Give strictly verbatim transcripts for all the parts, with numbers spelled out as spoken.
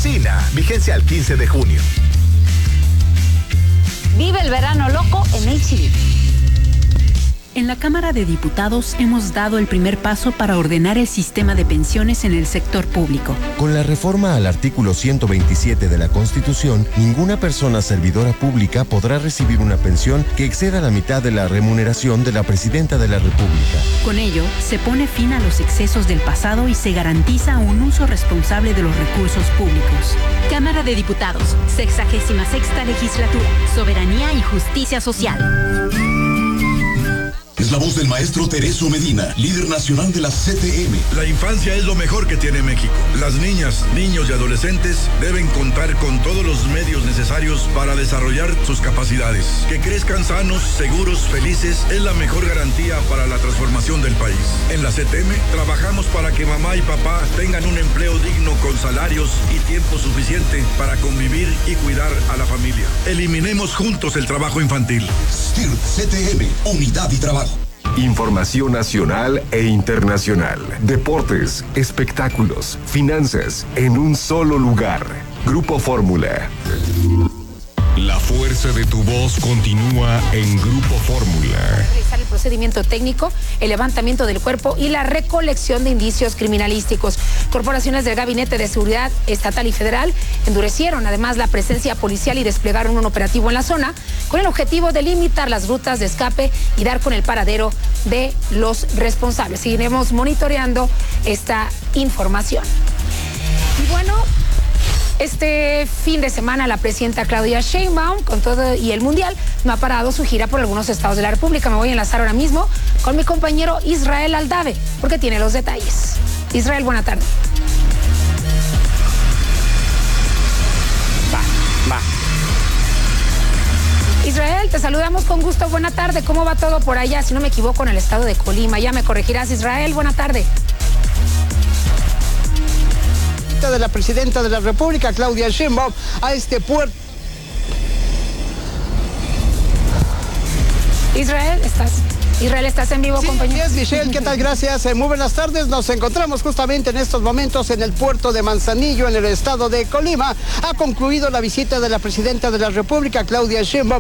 Cocina, vigencia al quince de junio. Vive el verano loco en H D. En la Cámara de Diputados hemos dado el primer paso para ordenar el sistema de pensiones en el sector público. Con la reforma al artículo ciento veintisiete de la Constitución, ninguna persona servidora pública podrá recibir una pensión que exceda la mitad de la remuneración de la Presidenta de la República. Con ello, se pone fin a los excesos del pasado y se garantiza un uso responsable de los recursos públicos. Cámara de Diputados, sexagésima sexta legislatura, soberanía y justicia social. Es la voz del maestro Tereso Medina, líder nacional de la C T M. La infancia es lo mejor que tiene México. Las niñas, niños y adolescentes deben contar con todos los medios necesarios para desarrollar sus capacidades. Que crezcan sanos, seguros, felices es la mejor garantía para la transformación del país. En la C T M trabajamos para que mamá y papá tengan un empleo digno con salarios y tiempo suficiente para convivir y cuidar a la familia. Eliminemos juntos el trabajo infantil. S T I R C T M, unidad y trabajo. Información nacional e internacional. Deportes, espectáculos, finanzas, en un solo lugar. Grupo Fórmula. La fuerza de tu voz continúa en Grupo Fórmula. Realizar el procedimiento técnico, el levantamiento del cuerpo y la recolección de indicios criminalísticos. Corporaciones del Gabinete de Seguridad Estatal y Federal endurecieron además la presencia policial y desplegaron un operativo en la zona con el objetivo de limitar las rutas de escape y dar con el paradero de los responsables. Seguiremos monitoreando esta información. Y bueno, este fin de semana la presidenta Claudia Sheinbaum, con todo y el Mundial, no ha parado su gira por algunos estados de la República. Me voy a enlazar ahora mismo con mi compañero Israel Aldave, porque tiene los detalles. Israel, buena tarde. Va, va. Israel, te saludamos con gusto. Buena tarde. ¿Cómo va todo por allá? Si no me equivoco, en el estado de Colima. Ya me corregirás, Israel. Buena tarde. De la presidenta de la República, Claudia Sheinbaum, a este puerto. Israel, estás... Israel, ¿estás en vivo, sí, compañero? Sí, es Michelle, ¿qué tal? Gracias. Eh, muy buenas tardes. Nos encontramos justamente en estos momentos en el puerto de Manzanillo, en el estado de Colima. Ha concluido la visita de la presidenta de la República, Claudia Sheinbaum.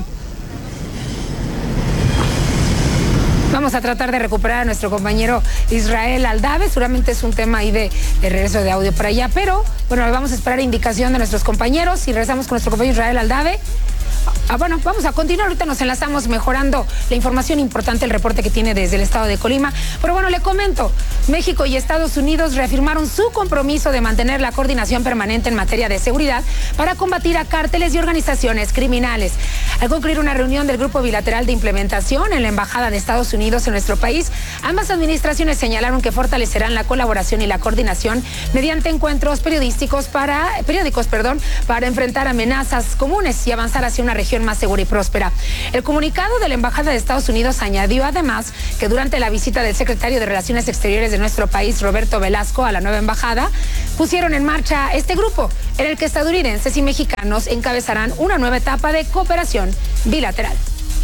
Vamos a tratar de recuperar a nuestro compañero Israel Aldave. Seguramente es un tema ahí de, de regreso de audio para allá, pero bueno, vamos a esperar indicación de nuestros compañeros y regresamos con nuestro compañero Israel Aldave. Ah, bueno, vamos a continuar. Ahorita nos enlazamos mejorando la información importante, el reporte que tiene desde el estado de Colima. Pero bueno, le comento, México y Estados Unidos reafirmaron su compromiso de mantener la coordinación permanente en materia de seguridad para combatir a cárteles y organizaciones criminales. Al concluir una reunión del Grupo Bilateral de Implementación en la Embajada de Estados Unidos en nuestro país, ambas administraciones señalaron que fortalecerán la colaboración y la coordinación mediante encuentros periodísticos para, periódicos perdón, para enfrentar amenazas comunes y avanzar hacia una región más segura y próspera. El comunicado de la Embajada de Estados Unidos añadió además que durante la visita del secretario de Relaciones Exteriores de nuestro país, Roberto Velasco, a la nueva embajada, pusieron en marcha este grupo en el que estadounidenses y mexicanos encabezarán una nueva etapa de cooperación bilateral.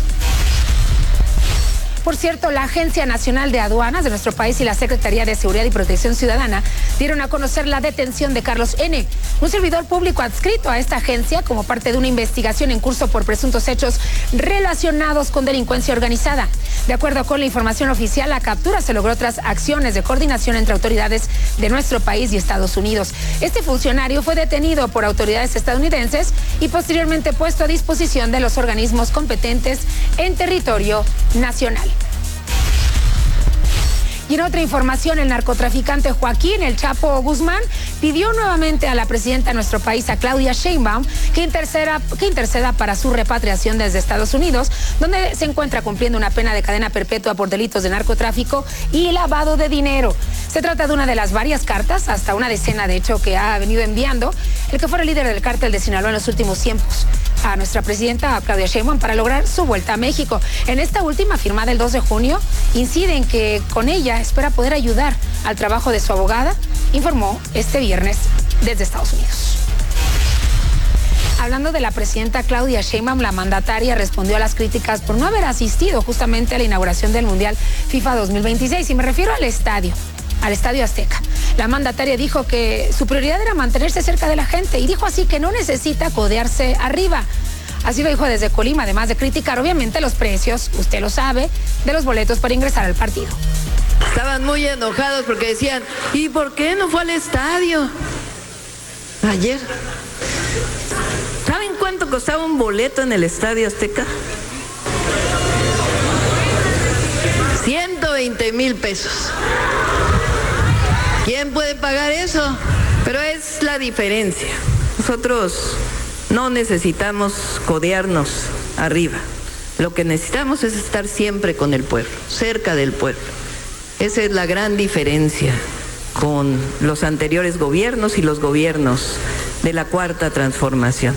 Por cierto, la Agencia Nacional de Aduanas de nuestro país y la Secretaría de Seguridad y Protección Ciudadana dieron a conocer la detención de Carlos N., un servidor público adscrito a esta agencia como parte de una investigación en curso por presuntos hechos relacionados con delincuencia organizada. De acuerdo con la información oficial, la captura se logró tras acciones de coordinación entre autoridades de nuestro país y Estados Unidos. Este funcionario fue detenido por autoridades estadounidenses y posteriormente puesto a disposición de los organismos competentes en territorio nacional. Y en otra información, el narcotraficante Joaquín El Chapo Guzmán pidió nuevamente a la presidenta de nuestro país, a Claudia Sheinbaum, que interceda, que interceda para su repatriación desde Estados Unidos, donde se encuentra cumpliendo una pena de cadena perpetua por delitos de narcotráfico y lavado de dinero. Se trata de una de las varias cartas, hasta una decena de hecho, que ha venido enviando el que fuera líder del cártel de Sinaloa en los últimos tiempos a nuestra presidenta, a Claudia Sheinbaum, para lograr su vuelta a México. En esta última, firmada el dos de junio, incide en que con ella espera poder ayudar al trabajo de su abogada, informó este viernes desde Estados Unidos. Hablando de la presidenta Claudia Sheinbaum, la mandataria respondió a las críticas por no haber asistido justamente a la inauguración del Mundial FIFA dos mil veintiséis, y me refiero al estadio. al Estadio Azteca. La mandataria dijo que su prioridad era mantenerse cerca de la gente y dijo así que no necesita codearse arriba. Así lo dijo desde Colima, además de criticar obviamente los precios, usted lo sabe, de los boletos para ingresar al partido. Estaban muy enojados porque decían, ¿y por qué no fue al estadio ayer? ¿Saben cuánto costaba un boleto en el Estadio Azteca? ciento veinte mil pesos. ¿Quién puede pagar eso? Pero es la diferencia. Nosotros no necesitamos codearnos arriba. Lo que necesitamos es estar siempre con el pueblo, cerca del pueblo. Esa es la gran diferencia con los anteriores gobiernos y los gobiernos de la Cuarta Transformación.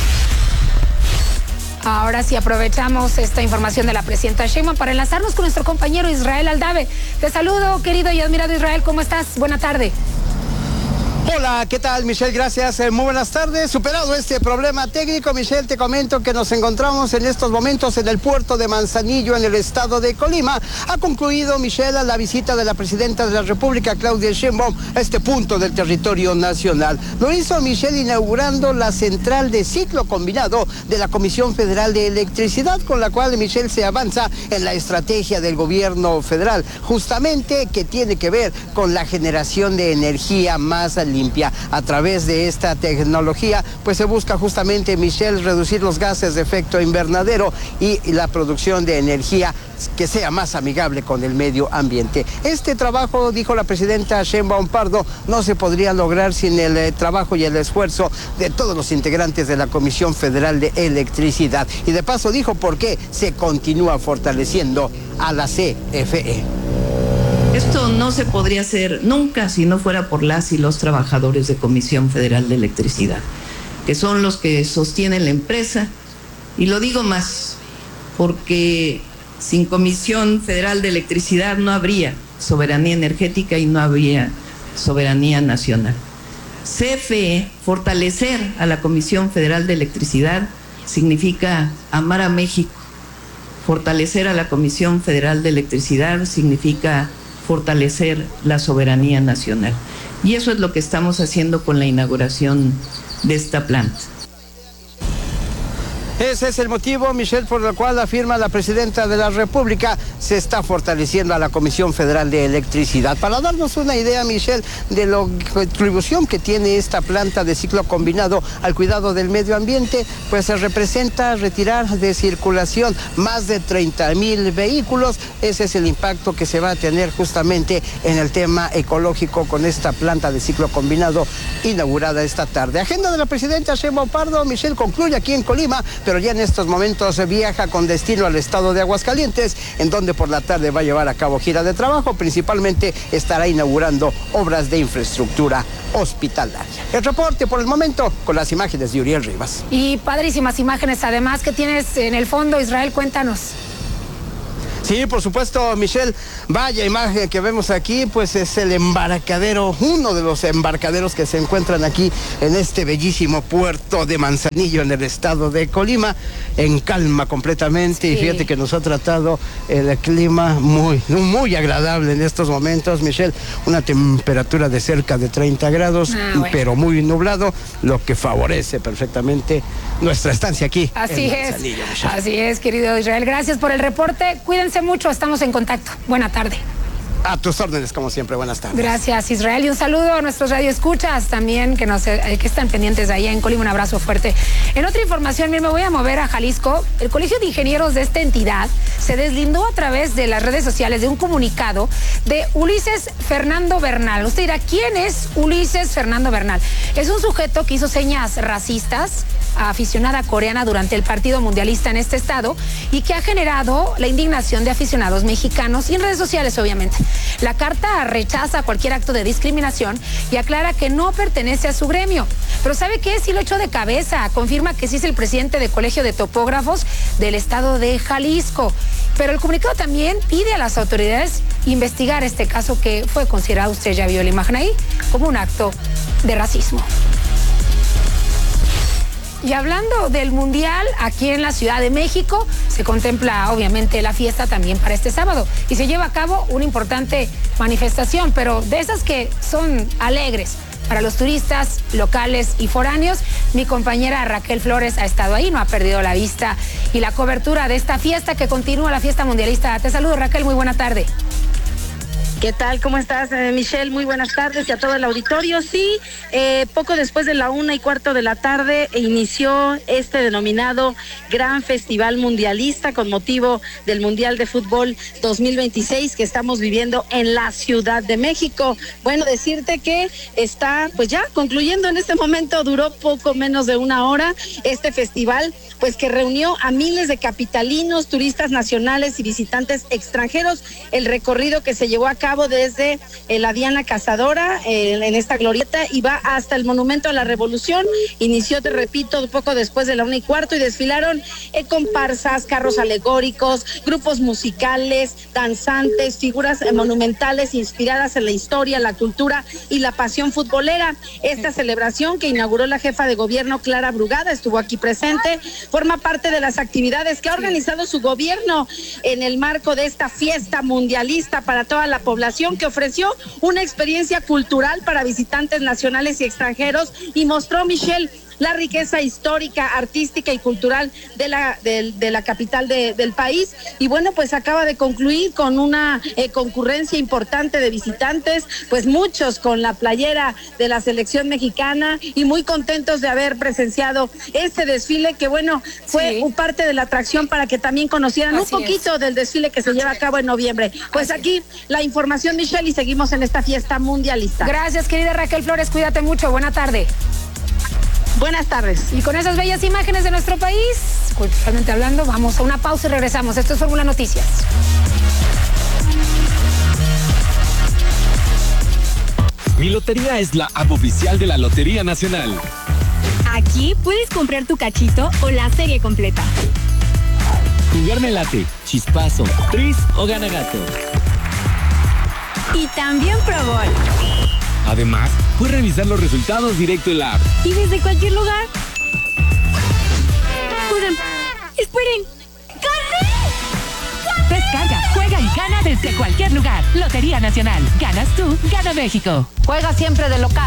Ahora sí aprovechamos esta información de la presidenta Sheinbaum para enlazarnos con nuestro compañero Israel Aldave. Te saludo, querido y admirado Israel, ¿cómo estás? Buena tarde. Hola, ¿qué tal, Michelle? Gracias, eh, muy buenas tardes. Superado este problema técnico, Michelle, te comento que nos encontramos en estos momentos en el puerto de Manzanillo, en el estado de Colima. Ha concluido, Michelle, la visita de la presidenta de la República, Claudia Sheinbaum, a este punto del territorio nacional. Lo hizo, Michelle, inaugurando la central de ciclo combinado de la Comisión Federal de Electricidad, con la cual, Michelle, se avanza en la estrategia del gobierno federal, justamente que tiene que ver con la generación de energía más limpia. A través de esta tecnología, pues se busca justamente, Michelle, reducir los gases de efecto invernadero y la producción de energía que sea más amigable con el medio ambiente. Este trabajo, dijo la presidenta Sheinbaum Pardo, no se podría lograr sin el eh, trabajo y el esfuerzo de todos los integrantes de la Comisión Federal de Electricidad. Y de paso dijo por qué se continúa fortaleciendo a la C F E. Esto no se podría hacer nunca si no fuera por las y los trabajadores de Comisión Federal de Electricidad, que son los que sostienen la empresa. Y lo digo más, porque sin Comisión Federal de Electricidad no habría soberanía energética y no habría soberanía nacional. C F E, fortalecer a la Comisión Federal de Electricidad, significa amar a México. Fortalecer a la Comisión Federal de Electricidad significa fortalecer la soberanía nacional. Y eso es lo que estamos haciendo con la inauguración de esta planta. Ese es el motivo, Michelle, por el cual afirma la presidenta de la República se está fortaleciendo a la Comisión Federal de Electricidad. Para darnos una idea, Michelle, de la contribución que tiene esta planta de ciclo combinado al cuidado del medio ambiente, pues se representa retirar de circulación más de treinta mil vehículos. Ese es el impacto que se va a tener justamente en el tema ecológico con esta planta de ciclo combinado inaugurada esta tarde. Agenda de la presidenta Sheinbaum Pardo, Michelle, concluye aquí en Colima, pero ya en estos momentos viaja con destino al estado de Aguascalientes, en donde por la tarde va a llevar a cabo gira de trabajo. Principalmente estará inaugurando obras de infraestructura hospitalaria. El reporte por el momento con las imágenes de Uriel Rivas. Y padrísimas imágenes además que tienes en el fondo, Israel, cuéntanos. Sí, por supuesto, Michelle, vaya imagen que vemos aquí, pues es el embarcadero, uno de los embarcaderos que se encuentran aquí en este bellísimo puerto de Manzanillo en el estado de Colima, en calma completamente. Sí. Y fíjate que nos ha tratado el clima muy, muy agradable en estos momentos, Michelle, una temperatura de cerca de treinta grados, ah, bueno. pero muy nublado, lo que favorece perfectamente nuestra estancia aquí. Así en es, Manzanillo, Michelle. Así es, querido Israel, gracias por el reporte, cuídense mucho, estamos en contacto. Buena tarde. A tus órdenes, como siempre, buenas tardes. Gracias, Israel, y un saludo a nuestros radioescuchas también, que, nos, eh, que están pendientes de allá en Colima, un abrazo fuerte. En otra información, me voy a mover a Jalisco. El Colegio de Ingenieros de esta entidad se deslindó a través de las redes sociales de un comunicado de Ulises Fernando Bernal. Usted dirá, ¿quién es Ulises Fernando Bernal? Es un sujeto que hizo señas racistas a aficionada coreana durante el partido mundialista en este estado y que ha generado la indignación de aficionados mexicanos y en redes sociales, obviamente. La carta rechaza cualquier acto de discriminación y aclara que no pertenece a su gremio. Pero ¿sabe qué? Sí lo echó de cabeza. Confirma que sí es el presidente del Colegio de Topógrafos del estado de Jalisco. Pero el comunicado también pide a las autoridades investigar este caso que fue considerado, usted ya vio la imagen ahí, como un acto de racismo. Y hablando del Mundial, aquí en la Ciudad de México se contempla obviamente la fiesta también para este sábado y se lleva a cabo una importante manifestación, pero de esas que son alegres para los turistas locales y foráneos. Mi compañera Raquel Flores ha estado ahí, no ha perdido la vista y la cobertura de esta fiesta que continúa, la fiesta mundialista. Te saludo, Raquel, muy buena tarde. ¿Qué tal? ¿Cómo estás, eh, Michelle? Muy buenas tardes y a todo el auditorio. Sí, eh, poco después de la una y cuarto de la tarde inició este denominado Gran Festival Mundialista con motivo del Mundial de Fútbol dos mil veintiséis que estamos viviendo en la Ciudad de México. Bueno, decirte que está pues ya concluyendo en este momento, duró poco menos de una hora este festival, pues que reunió a miles de capitalinos, turistas nacionales y visitantes extranjeros. El recorrido que se llevó a cabo desde eh, la Diana Cazadora eh, en esta glorieta y va hasta el Monumento a la Revolución. Inició, te repito, poco después de la una y cuarto y desfilaron eh, comparsas, carros alegóricos, grupos musicales, danzantes, figuras eh, monumentales inspiradas en la historia, la cultura y la pasión futbolera. Esta celebración que inauguró la jefa de gobierno Clara Brugada estuvo aquí presente, forma parte de las actividades que ha organizado su gobierno en el marco de esta fiesta mundialista para toda la población, que ofreció una experiencia cultural para visitantes nacionales y extranjeros y mostró, Michelle, la riqueza histórica, artística y cultural de la de, de la capital de, del país. Y bueno, pues acaba de concluir con una eh, concurrencia importante de visitantes, pues muchos con la playera de la selección mexicana y muy contentos de haber presenciado este desfile que, bueno, fue sí. parte de la atracción para que también conocieran Así un poquito es. del desfile que se lleva a cabo en noviembre. Pues Así aquí es. la información, Michelle, y seguimos en esta fiesta mundialista. Gracias, querida Raquel Flores, cuídate mucho, buena tarde. Buenas tardes. Y con esas bellas imágenes de nuestro país, culturalmente hablando, vamos a una pausa y regresamos. Esto es Fórmula Noticias. Mi Lotería es la app oficial de la Lotería Nacional. Aquí puedes comprar tu cachito o la serie completa. Jugar me late, chispazo, tris o gana gato. Y también Pro Bowl. Además, puedes revisar los resultados directo en la app. Y desde cualquier lugar. Oigan, esperen. ¡Gané! Descarga, juega y gana desde cualquier lugar. Lotería Nacional. Ganas tú, gana México. Juega siempre de local.